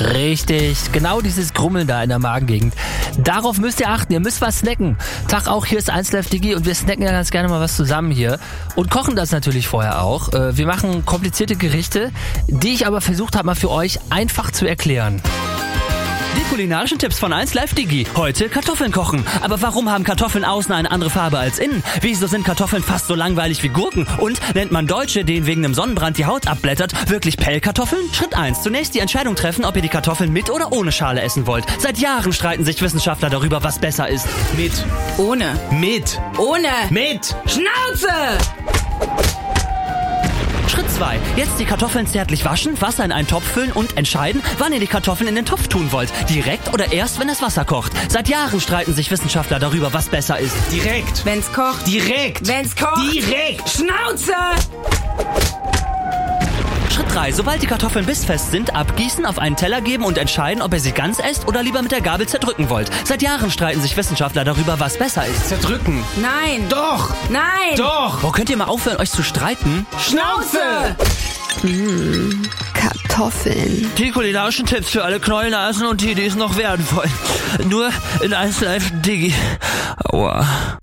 Richtig, genau dieses Grummeln da in der Magengegend. Darauf müsst ihr achten, ihr müsst was snacken. Tag auch, hier ist 1Live Digi und wir snacken ja ganz gerne mal was zusammen hier. Und kochen das natürlich vorher auch. Wir machen komplizierte Gerichte, die ich aber versucht habe mal für euch einfach zu erklären. Die kulinarischen Tipps von 1Live Digi. Heute Kartoffeln kochen. Aber warum haben Kartoffeln außen eine andere Farbe als innen? Wieso sind Kartoffeln fast so langweilig wie Gurken? Und nennt man Deutsche, denen wegen einem Sonnenbrand die Haut abblättert, wirklich Pellkartoffeln? Schritt 1. Zunächst die Entscheidung treffen, ob ihr die Kartoffeln mit oder ohne Schale essen wollt. Seit Jahren streiten sich Wissenschaftler darüber, was besser ist. Mit. Ohne. Mit. Ohne. Mit. Schnauze! Schritt 2. Jetzt die Kartoffeln zärtlich waschen, Wasser in einen Topf füllen und entscheiden, wann ihr die Kartoffeln in den Topf tun wollt. Direkt oder erst, wenn das Wasser kocht. Seit Jahren streiten sich Wissenschaftler darüber, was besser ist. Direkt. Wenn's kocht. Direkt. Wenn's kocht. Direkt. Schnauze! Schritt 3. Sobald die Kartoffeln bissfest sind, abgießen, auf einen Teller geben und entscheiden, ob ihr sie ganz esst oder lieber mit der Gabel zerdrücken wollt. Seit Jahren streiten sich Wissenschaftler darüber, was besser ist. Zerdrücken. Nein. Doch. Nein. Doch. Wo könnt ihr mal aufhören, euch zu streiten? Schnauze. Kartoffeln. Die kulinarischen Tipps für alle Knollnasen und die es noch werden wollen. Nur in 1Live Digi. Aua.